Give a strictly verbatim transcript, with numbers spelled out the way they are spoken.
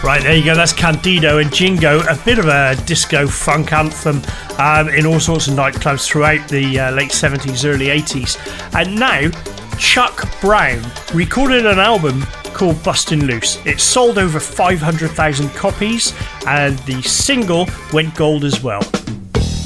Right, there you go. That's Candido and Jingo, a bit of a disco funk anthem um, in all sorts of nightclubs throughout the uh, late seventies, early eighties. And now, Chuck Brown recorded an album called Bustin' Loose. It sold over five hundred thousand copies, and the single went gold as well.